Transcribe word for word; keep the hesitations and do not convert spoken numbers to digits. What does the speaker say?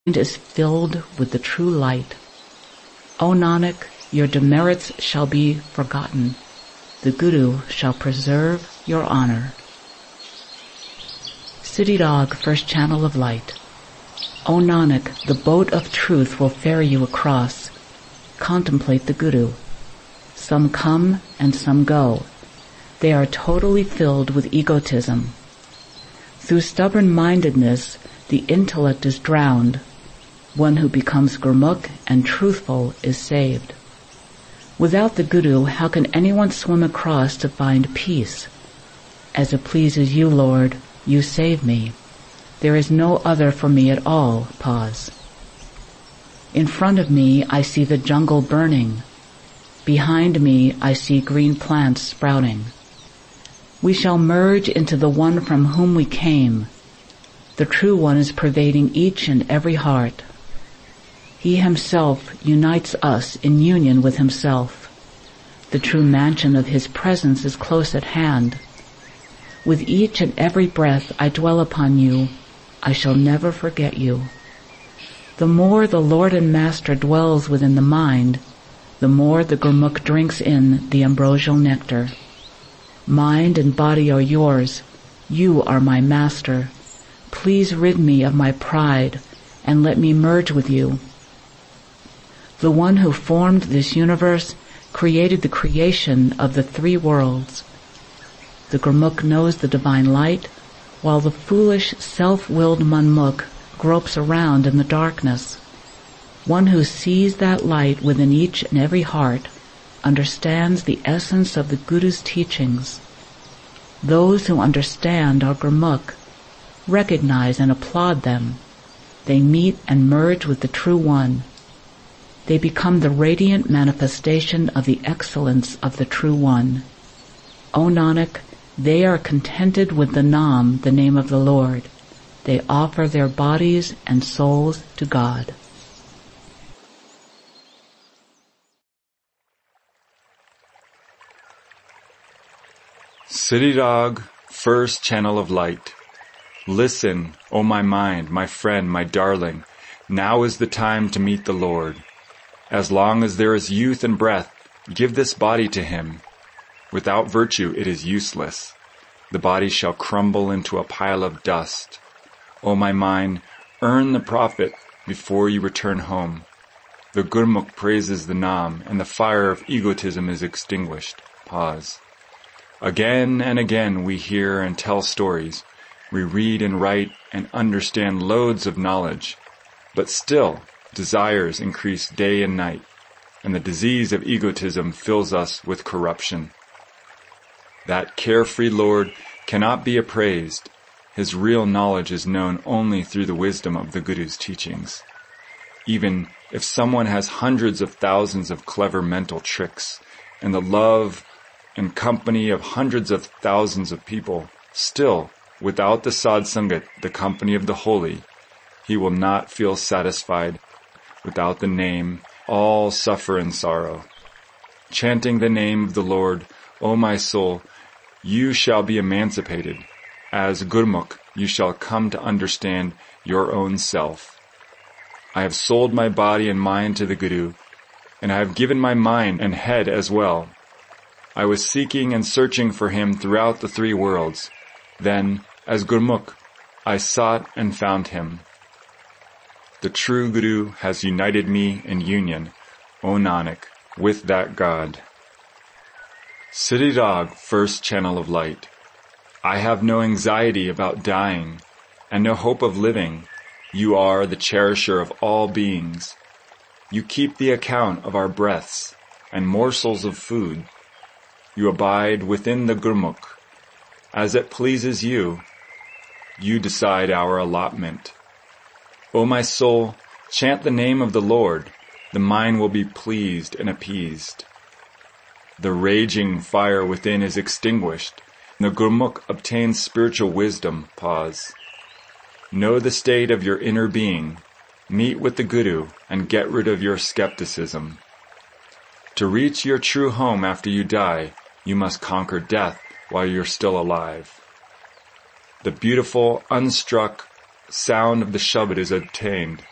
is filled with the true light. O Nanak, your demerits shall be forgotten. The Guru shall preserve your honor. Siddhirag, first channel of light. O Nanak, the boat of truth will ferry you across. Contemplate the Guru. Some come and some go. They are totally filled with egotism. Through stubborn-mindedness, the intellect is drowned. One who becomes Gurmukh and truthful is saved. Without the Guru, how can anyone swim across to find peace? As it pleases you, Lord, you save me. There is no other for me at all. Pause. In front of me, I see the jungle burning. Behind me, I see green plants sprouting. We shall merge into the one from whom we came. The true one is pervading each and every heart. He himself unites us in union with himself. The true mansion of his presence is close at hand. With each and every breath I dwell upon you, I shall never forget you. The more the Lord and Master dwells within the mind, the more the Gurmukh drinks in the ambrosial nectar. Mind and body are yours. You are my Master. Please rid me of my pride and let me merge with you. The one who formed this universe created the creation of the three worlds. The Gurmukh knows the divine light, while the foolish, self-willed Manmukh gropes around in the darkness. One who sees that light within each and every heart understands the essence of the Guru's teachings. Those who understand our Gurmukh recognize and applaud them. They meet and merge with the True One. They become the radiant manifestation of the excellence of the True One. O Nanak, they are contented with the Nam, the name of the Lord. They offer their bodies and souls to God. Siddhirag, first channel of light. Listen, O my mind, my friend, my darling. Now is the time to meet the Lord. As long as there is youth and breath, give this body to him. Without virtue it is useless. The body shall crumble into a pile of dust. O my mind, earn the profit before you return home. The Gurmukh praises the Nam, and the fire of egotism is extinguished. Pause. Again and again we hear and tell stories. We read and write and understand loads of knowledge. But still, desires increase day and night, and the disease of egotism fills us with corruption. That carefree Lord cannot be appraised. His real knowledge is known only through the wisdom of the Guru's teachings. Even if someone has hundreds of thousands of clever mental tricks and the love and company of hundreds of thousands of people, still, without the sadsangat, the company of the holy, he will not feel satisfied. Without the name, all suffer in sorrow. Chanting the name of the Lord, O my soul, you shall be emancipated. As Gurmukh, you shall come to understand your own self. I have sold my body and mind to the Guru, and I have given my mind and head as well. I was seeking and searching for him throughout the three worlds. Then, as Gurmukh, I sought and found him. The true Guru has united me in union, O Nanak, with that God. Siddhirag, first channel of light. I have no anxiety about dying, and no hope of living. You are the cherisher of all beings. You keep the account of our breaths and morsels of food. You abide within the Gurmukh. As it pleases you, you decide our allotment. O my soul, chant the name of the Lord. The mind will be pleased and appeased. The raging fire within is extinguished. The Gurmukh obtains spiritual wisdom. Pause. Know the state of your inner being. Meet with the Guru and get rid of your skepticism. To reach your true home after you die, you must conquer death while you're still alive. The beautiful, unstruck sound of the Shabad is obtained